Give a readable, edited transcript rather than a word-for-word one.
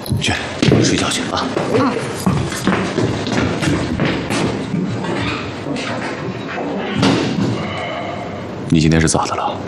去睡觉去啊。你今天是咋的了？